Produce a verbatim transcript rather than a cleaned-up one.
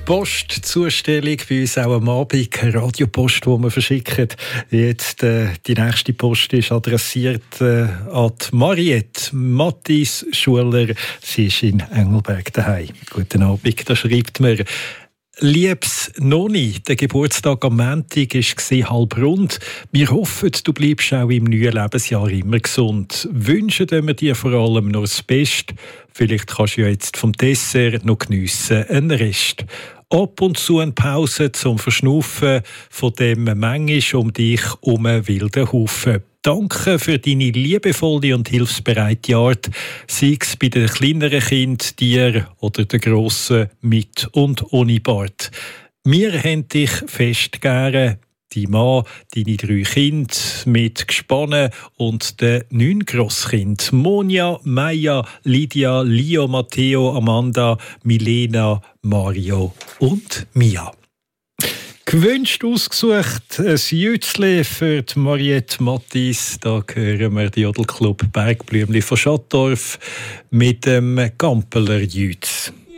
Postzustellung bei uns auch am Abend, Radiopost, die wir verschicken. Jetzt, äh, die nächste Post ist adressiert äh, an die Mariette Mattis Schuler. Sie ist in Engelberg daheim. Guten Abend, da schreibt mir: Liebes Noni, der Geburtstag am Montag war halb rund. Wir hoffen, du bleibst auch im neuen Lebensjahr immer gesund. Wünschen wir dir vor allem nur das Beste. Vielleicht kannst du ja jetzt vom Dessert noch geniessen, einen Rest. Ab und zu eine Pause zum Verschnaufen, von dem manchmal um dich um einen wilden Haufen. Danke für deine liebevolle und hilfsbereite Art, sei es bei den kleineren Kindern, dir oder den grossen mit und ohne Bart. Wir haben dich fest gerne. Dein Mann, deine drei Kinder mit Gespannen und den neun Grosskind. Monja, Maja, Lydia, Leo, Matteo, Amanda, Milena, Mario und Mia. Gewünscht ausgesucht ein Jützli für die Mariette Mattis. Da hören wir den Jodelclub Bergblümli von Schattdorf mit dem Gampeler Jütz.